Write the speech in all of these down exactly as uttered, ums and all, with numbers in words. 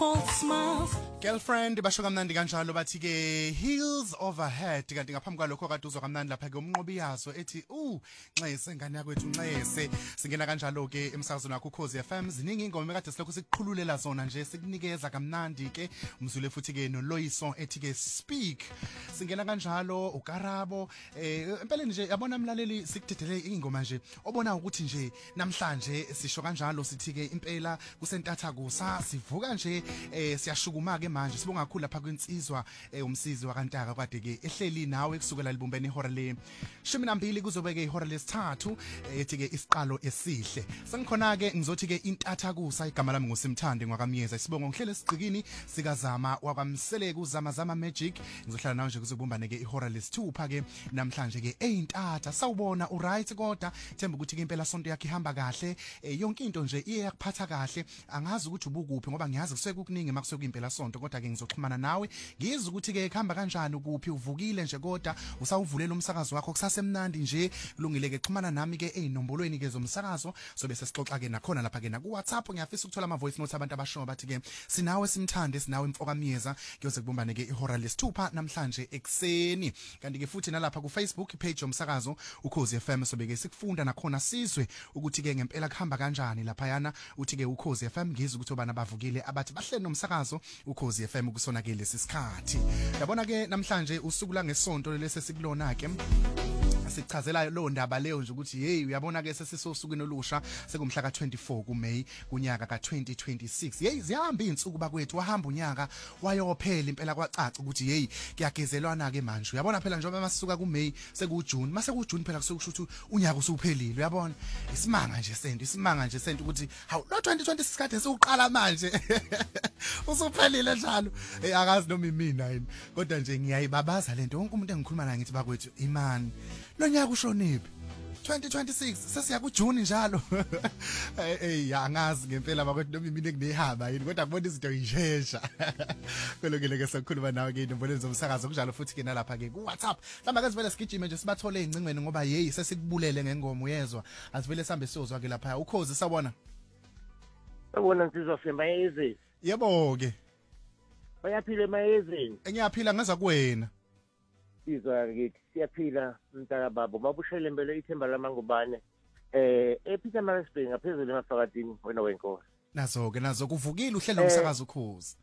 false smiles. Girlfriend basho kamnandi kanjalo bathi ke heels overhead kanti ngaphambi kwalokho kade uzwa kamnandi lapha ke umnqobi yazo ethi u Nxese ngane yakwethu Nxese singena kanjalo ke emsakazweni wakho Ukhozi F M ziningi ingoma ekade silokho sikuqhululela zona nje sikunikeza kamnandi ke umzule futhi ke noLoyiso ethi ke speak singena kanjalo uKarabo eh empeleni nje yabona mlaleli sikudedele ingoma nje obona ukuthi nje namhlanje sisho kanjalo sithi ke impela kusentatha kusa sivuka nje eh siyashukuma ke manje sibonga kakhulu lapha kwinsizwa umsizi wakantaka kade ke ehleli nawe kusukela libumbeni ihora le shumi nambili kuzobe ke ihora lesithathu ethi ke isiqalo esihle sengikhona ke ngizothi ke intatha kusa igama lami nguSimthande ngwakamyeza sibonga ngihlele esigcikini sikazama wakwamseleke uzama zama magic ngizohlala nawe nje kuzobumbane ke ihora lesithupha ke namhlanje ke eintatha sawubona uright kodwa themba ukuthi ke impela sonto yakhe ihamba kahle yonke into nje iye yakuphatha kahle angazi ukuthi ubukuphi ngoba ngiyazi kuseke kukuningi makusuke kuyimpela sonto kodwa ke ngizoxhumana nawe ngizwe ukuthi ke khamba kanjani kuphi uvukile nje kodwa usawuvulela umsakazo wakho kusasemnandi nje kulungile ke xhumana nami ke ezinombolweni ke zomsakazo sobe sesixoxa ke nakhona lapha ke na ku WhatsApp ngiyafisa ukuthola ama voice notes abantu abasho bathi ke sinawe Simthande sinawe Mfokamyeza kuyoze kubumbane ke ihora lesithupha namhlanje ekseni kanti ke futhi nalapha ku Facebook page yomsakazo Ukhozi F M sobe ke sikufunda nakhona sizwe ukuthi ke ngempela kuhamba kanjani lapha yana uthi ke Ukhozi F M ngizwe ukuthi obana bavukile abathi bahlele nomsakazo Ukhozi F M kusona ke lesi sikhathi yabona ke namhlanje usuku la ngesonto lesi sikulona ke sichazela lo ndaba leyo nje ukuthi hey uyabona ke sesisosukwini olusha sekumhla ka twenty-four kuMay kunyaka ka twenty twenty-six hey zihamba izinsuku bakwethu wahamba unyaka wayophela impela kwacaca ukuthi hey kuyagezelwana ke manje uyabona phela njengoba masisuka kuMay sekuJune mase kuJune phela kusuke kusho ukuthi unyaka usuphelile uyabona isimanga nje sento isimanga nje sento ukuthi hawu lo twenty twenty-six kade sewuqala manje usuphelile njalo hey akazi noma imina yini kodwa nje ngiyayibabaza lento wonke umuntu engikhuluma naye ngithi bakwethu imani lonyaka ushoniphi twenty twenty-six sesiya kuJune njalo hey hey angazi ngempela bakwethu noma imini kunehamba yini kodwa kubona izinto yishesha kolokele ke sokukhuluma nawe ke intomboleni zomsakazo kunjalo futhi ke nalapha ke ku WhatsApp hlamba ke sivele sigijime nje sibathole ezingcingweni ngoba hey sesikubulele ngengoma uyezwa asivele sambe siyozwa ke lapha Ukhozi sabona Sabona nsizwa Femba yezini yebo ke bayaphila emayezini engiyaphila ngaza kuwena sizwa ngithi siyaphila mntaka babo mabushele mbele ithemba lamangubane eh ePeter Maritzburg ngaphezulu emafakatini wena wenkosi nazo ke nazo kuvukile uhlelo umsakazo Ukhozi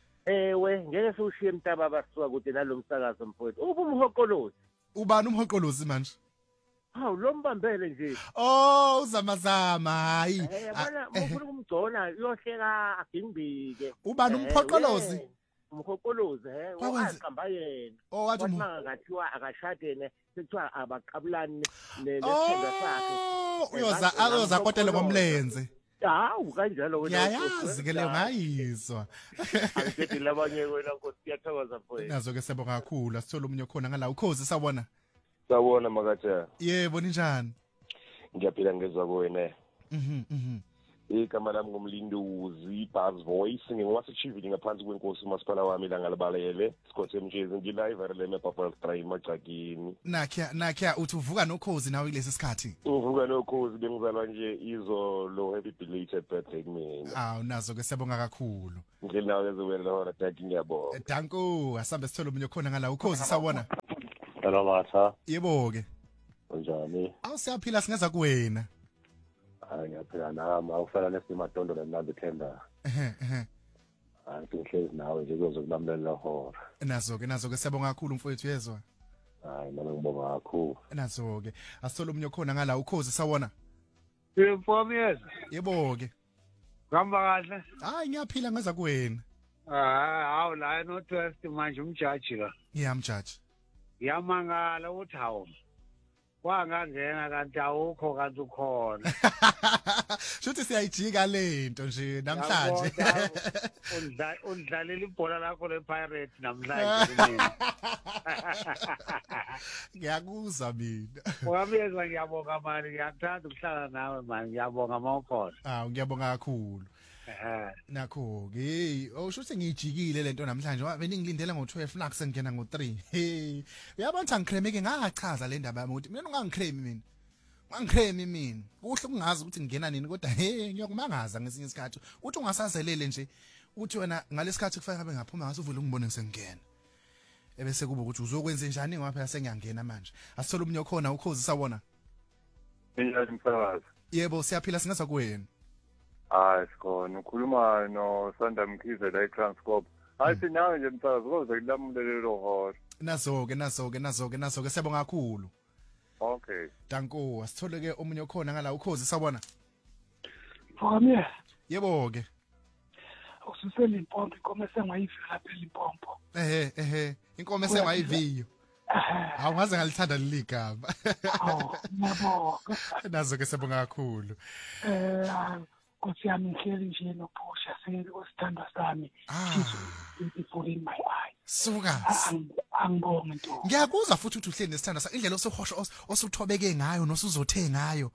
ewe ngeke siushiye mntaba basuka kude nalomsakazo mfowethu ubumhoqolozi ubani umhoqolozi manje hawu lo mbambele nje oh uzamazama hayi yabona ufuna ukumgcona uyohleka agingbike ubani umhoqolozi umkhokolozi he waqamba yena owathi mangathiwa akashadene sekuthiwa abaqabulani nesithemba sakhe uyoza uyoza kotela ngomlenze hawu kanjalo wena yayazi ke leyo ngayizwa angithi labanye wena nkosi siyathokoza mfowethu nazo ke sebonga kakhulu asithola umunye khona ngala Ukhozi sabona sawona makatha yebo ninjani ngiyaphila ngezwa kuwena mhm mhm igama lami ngumlinduzi Buzz Voice ngingwasechivini ngaphansi kwenkosi umasipala wami la ngalibalele Sikhoze Mjezi ngilive rele ePapa's Drive Macakini nakya nakya uthi uvuka noKhozi nawe kulesi sikhathi uvuka noKhozi bengizalwa nje izolo happy belated birthday mina awu nazo ke siyabonga kakhulu ngile nawe ezowela hora thank you ngiyabonga danko asambe sithole umunye khona ngala Ukhozi sawona hello matha yebo ke unjani awusiyaphila singeza kuwena hayi ngiyaphila nami awufana nesimadondo lemnandi themba ehe ehe hayi ngihlezi nawe nje kuzokulamlela hora nazo ke nazo ke siyabonga kakhulu mfowethu yezwa hayi nami ngibonga kakhulu nazo ke asithola umunye khona ngala Ukhozi sawona Mfokamyeza yebo ke ngihamba kahle hayi ngiyaphila ngaza kuwena ah hawu la no twelve manje umjaji la ngiyamjaji yamangala uthi hawo kwangangena kanti awukho kanti ukhona Shuthi siyayijika lento nje namhlanje undla undlalela ibhola lakho lePirates namhlanje mina ngiyakuzwa mina Wabiyezwa ngiyabonga mani ngiyathanda ukuhlala nawe mani ngiyabonga mawukhona ah ngiyabonga kakhulu eh nakho hey oh shuthi ngijikile lento namhlanje wabeni ngilindele ngo twelve naku sengena ngo three hey uyabona ngikremeke ngachaza le ndaba yami ukuthi mina ungangikremi mina Mangikremi mina kuhle kungazi ukuthi ngingena nini kodwa hey ngiyokumangaza ngesinye isikhathi uthi ungasazelele nje uthi wena ngalesikhathi kufanele abe ngaphuma ngaso uvule ungibone ngisengena ebese kuba ukuthi uzokwenza njani ngoba phela sengiyangena manje asithola umunye khona ukhozi sawona Injani msakazi? yebo siyaphila singaza kuwena Hayi sikhona ukhuluma no Sanda Mkhize la eTranscorp. Hayi sinawe nje msakazi koze kulamulelelo hora. nazo-ke nazo-ke nazo-ke nazo-ke siyabonga kakhulu Okay. danko asithole ke omunye khona ngala ukhozi sawona Mfowami, yebo-ke ususele impompo inkomo esengayivela phela impompo. ehe ehe inkomo esengayiviyo awungaze ngalithanda leli gama Awu, ngiyabonga. nazo-ke siyabonga kakhulu Eh, Nkosi yami ngihleli nje nophusha sele osithandwa sami. Ah. Beautiful in my eye. suka Ang- Angibonge nto. ngiyakuzwa futhi ukuthi uhleli nesithanda sa indlela osuhosho os- osuthobeke ngayo nosuzothe ngayo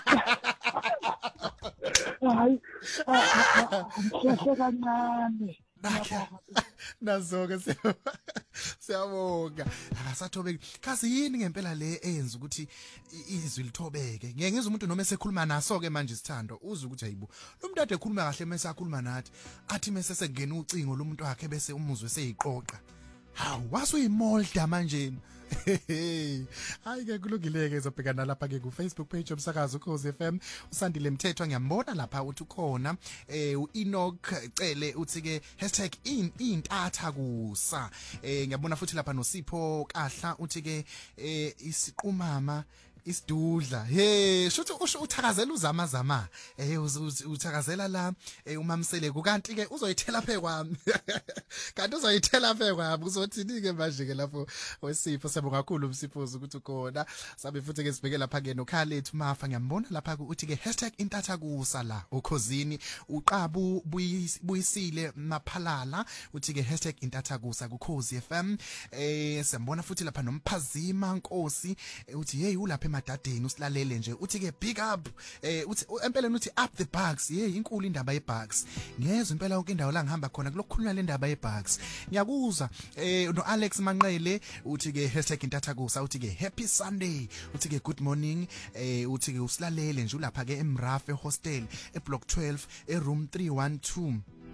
Hayi. Ngihlele kancane. Ngiyabonga. nazo-ke siya- siyabonga akasathobeki kazi yini ngempela le eyenza ukuthi i- izwi lithobeke ngeke ngizwe umuntu noma esekhuluma naso-ke manje isithando uzwe ukuthi hayibo lo muntu ade ekhuluma kahle mese akhuluma nathi athi mese sengena ucingo lo muntu wakhe bese umuzwe seyiqoqa hawu wasuyimolda manje hayi-ke kulungile-ke zobhekana lapha-ke ku-Facebook page yomsakazo ukhozi F M usandile mthethwa ngiyambona lapha uthi ukhona eh u-Enoch cele uthi-ke hashtag in intatha kusa eh ngiyabona futhi lapha noSipho Kahla uthi-ke eh isiqumama isidudla hey shothi usho uthakazela uzama zama eh uz- uz- uthakazela la eh, umamsele kanti ke uzoyithela phe kwami kanti uzoyithela phe kwami uzothini ke manje ke lapho wesipho sabonga kakhulu umsiphozi ukuthi ukhona sabe futhi ke sibheke lapha ke noKhalethu Mafa ngiyambona lapha ku uthi ke hashtag intatha kusa la ukhosini uqabu buyis- buyisile maphalala uthi ke hashtag intatha kusa kukhozi F M eh siyambona futhi lapha nomphazima Nkosi eh, uthi hey ulapha emadadeni usilalele nje uthi ke big up eh uthi empeleni uthi up the bugs hey inkulu indaba yebugs ngezwe impela yonke indawo la ngihamba khona kulokukhulunywa le ndaba yebugs ngiyakuzwa eh no Alex Manqele uthi ke hashtag intatha kusa uthi ke happy sunday uthi ke good morning eh uthi ke usilalele nje ulapha ke eMrafe hostel e block twelve e room three one two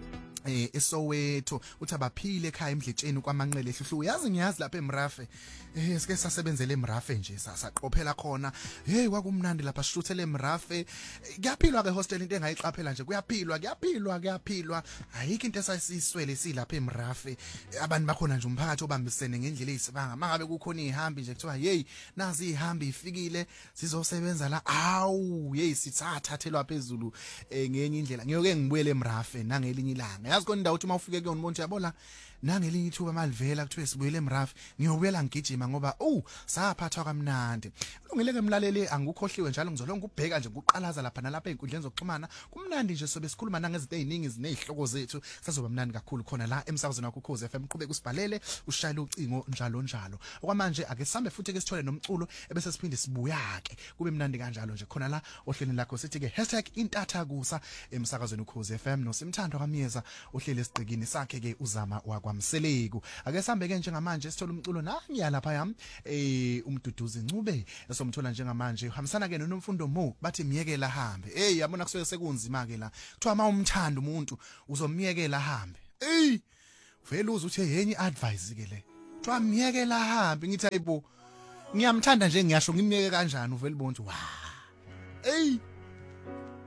eh eSoweto uthi abaphile ekhaya emdletsheni kwamanqele ehluhlu uyazi ngiyazi lapha eMrafe eh sike sasebenzele eMrafe nje sasaqophela khona hey kwakumnandi lapha sishuthele eMrafe kuyaphilwa ke hostel into engayiqaphela nje kuyaphilwa kuyaphilwa kuyaphilwa ayikho into esayisiswele silapha eMrafe abantu bakhona nje umphakathi obambisene ngendlela ezisibanga mangabe kukhona ihambi nje kuthiwa hey nazi ihambi ifikile sizosebenza la awu hey sithathathelwa phezulu eh ngenye indlela ngiyoke ngibuyele eMrafe nangelinye ilanga yazi khona indawo uthi mawufike kuyona umuntu yabona nangelinye ithuba malivela kuthiwe sibuyele eMrafe ngiyobuyela ngigijima ngoba oh saphathwa kamnandi kulungile ke mlaleli angukhohliwe njalo ngizolonga ukubheka nje ukuqalaza lapha nalapha einkundleni zokuxhumana kumnandi nje sobe sikhuluma nangezinto eziningi zinezihloko zethu sazoba mnandi kakhulu khona la emsakazweni wakho ukhozi F M qhubeka usibhalele ushayela ucingo njalo njalo okwamanje ake sambe futhi ke sithole nomculo ebese siphinde sibuya ke kube mnandi kanjalo nje khona la ohlelweni lakho sithi ke hashtag intatha kusa emsakazweni ukhozi F M nosimthando kamyeza ohlele esigcikini sakhe ke uzama wakwamseleku ake sambe ke njengamanje sithole umculo nangiya lapha yami eh umduduzi Ncube esomthola njengamanje uhambisana ke nonomfundo Mo bathi miyekela hambe hey yabona kusuke sekunzima ke la kuthiwa ma umthanda umuntu uzomiyekela hambe hey vele uze uthi yenye advice ke le kuthiwa miyekela hambe ngithi ayibo ngiyamthanda nje ngiyasho ngimiyeke kanjani uvele bonke wa hey